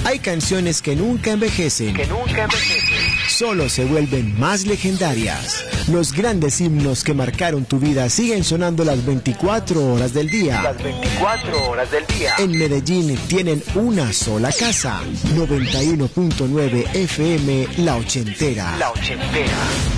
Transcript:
Hay canciones que nunca envejecen. Solo se vuelven más legendarias. Los grandes himnos que marcaron tu vida siguen sonando las 24 horas del día. En Medellín tienen una sola casa. 91.9 FM La Ochentera.